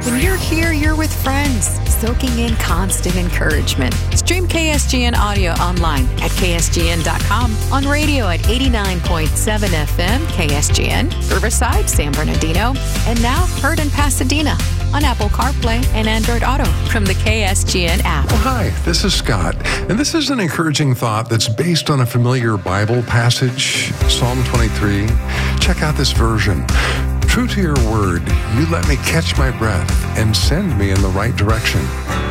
When you're here, you're with friends, soaking in constant encouragement. Stream KSGN audio online at ksgn.com, on radio at 89.7 FM KSGN, Riverside, San Bernardino, and now heard in Pasadena on Apple CarPlay and Android Auto from the KSGN app. Oh, hi, this is Scott, and this is an encouraging thought that's based on a familiar Bible passage, Psalm 23. Check out this version. True to your word, you let me catch my breath and send me in the right direction.